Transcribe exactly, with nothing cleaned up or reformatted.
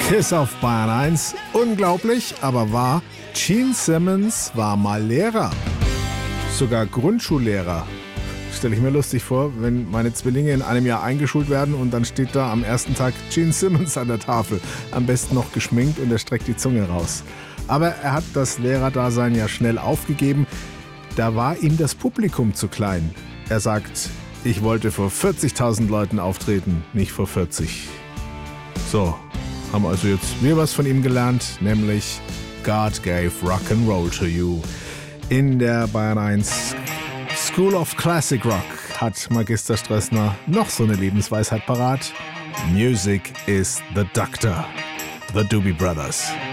Kiss auf Bayern eins. Unglaublich, aber wahr. Gene Simmons war mal Lehrer. Sogar Grundschullehrer. Stelle ich mir lustig vor, wenn meine Zwillinge in einem Jahr eingeschult werden und dann steht da am ersten Tag Gene Simmons an der Tafel. Am besten noch geschminkt und er streckt die Zunge raus. Aber er hat das Lehrerdasein ja schnell aufgegeben. Da war ihm das Publikum zu klein. Er sagt, ich wollte vor vierzigtausend Leuten auftreten, nicht vor vierzig. So, haben also jetzt wir was von ihm gelernt, nämlich God gave Rock'n'Roll to you. In der Bayern eins School of Classic Rock hat Magister Stressner noch so eine Lebensweisheit parat. Music is the doctor. The Doobie Brothers.